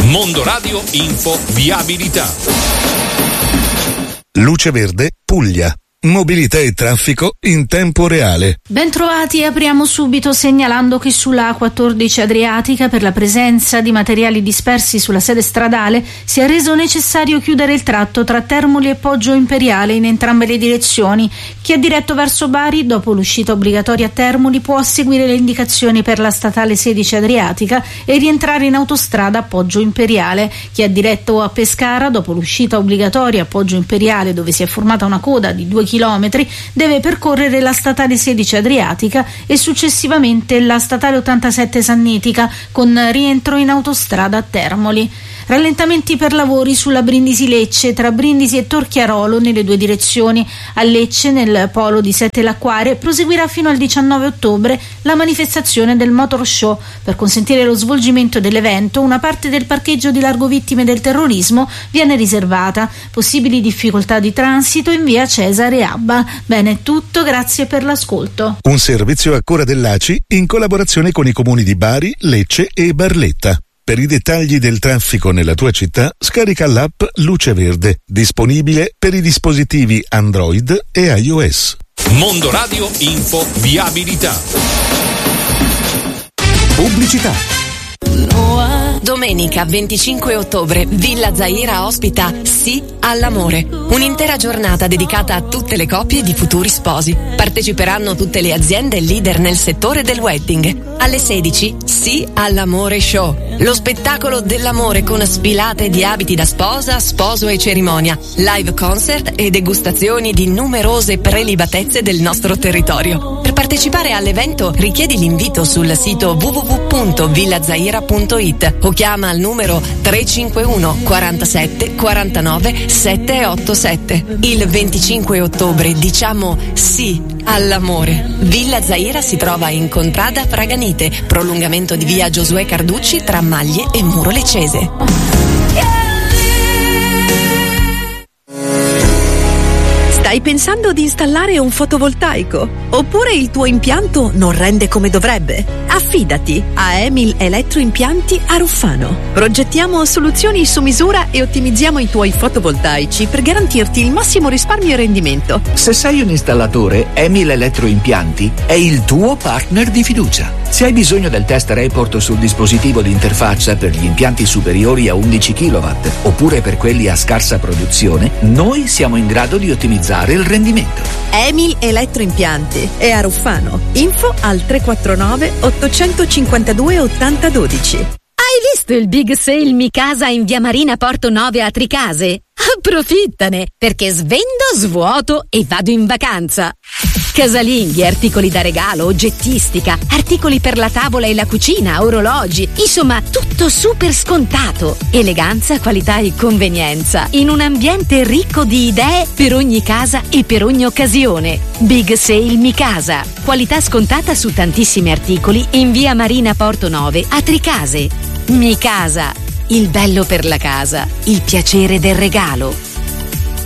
Mondo Radio Info Viabilità. Luce Verde, Puglia. Mobilità e traffico in tempo reale. Bentrovati, apriamo subito segnalando che sulla A14 Adriatica, per la presenza di materiali dispersi sulla sede stradale, si è reso necessario chiudere il tratto tra Termoli e Poggio Imperiale in entrambe le direzioni. Chi è diretto verso Bari, dopo l'uscita obbligatoria a Termoli, può seguire le indicazioni per la statale 16 Adriatica e rientrare in autostrada a Poggio Imperiale. Chi è diretto a Pescara, dopo l'uscita obbligatoria a Poggio Imperiale, dove si è formata una coda di 2 chilometri, deve percorrere la statale 16 Adriatica e successivamente la statale 87 Sannitica, con rientro in autostrada a Termoli. Rallentamenti per lavori sulla Brindisi-Lecce tra Brindisi e Torchiarolo nelle due direzioni. A Lecce, nel polo di Sette Lacquare, proseguirà fino al 19 ottobre la manifestazione del Motor Show. Per consentire lo svolgimento dell'evento, una parte del parcheggio di Largo Vittime del Terrorismo viene riservata. Possibili difficoltà di transito in via Cesare Abba. Bene, è tutto, grazie per l'ascolto. Un servizio a cura dell'ACI in collaborazione con i comuni di Bari, Lecce e Barletta. Per i dettagli del traffico nella tua città, scarica l'app Luce Verde, disponibile per i dispositivi Android e iOS. Mondo Radio Info Viabilità. Pubblicità. Domenica 25 ottobre Villa Zaira ospita Sì all'amore, un'intera giornata dedicata a tutte le coppie di futuri sposi. Parteciperanno tutte le aziende leader nel settore del wedding. Alle 16 Sì all'amore show, lo spettacolo dell'amore con sfilate di abiti da sposa, sposo e cerimonia, live concert e degustazioni di numerose prelibatezze del nostro territorio. Per partecipare all'evento richiedi l'invito sul sito www.villazaira.it o chiama al numero 351 47 49 787. Il 25 ottobre diciamo sì all'amore. Villa Zaira si trova in Contrada Fraganite, prolungamento di via Giosuè Carducci tra Maglie e Muro Leccese. Stai pensando di installare un fotovoltaico? Oppure il tuo impianto non rende come dovrebbe? Affidati a Emil Elettroimpianti a Ruffano. Progettiamo soluzioni su misura e ottimizziamo i tuoi fotovoltaici per garantirti il massimo risparmio e rendimento. Se sei un installatore, Emil Elettroimpianti è il tuo partner di fiducia. Se hai bisogno del test report sul dispositivo di interfaccia per gli impianti superiori a 11 kW oppure per quelli a scarsa produzione, noi siamo in grado di ottimizzare il rendimento. Emil Elettroimpianti è a Ruffano. Info al 349 852 8012. Hai visto il Big Sale Mi Casa in via Marina Porto 9 a Tricase? Approfittane, perché svendo, svuoto e vado in vacanza. Casalinghi, articoli da regalo, oggettistica, articoli per la tavola e la cucina, orologi, insomma tutto super scontato. Eleganza, qualità e convenienza in un ambiente ricco di idee per ogni casa e per ogni occasione. Big Sale Mi Casa, qualità scontata su tantissimi articoli in via Marina Porto 9 a Tricase. Mi Casa, il bello per la casa, il piacere del regalo.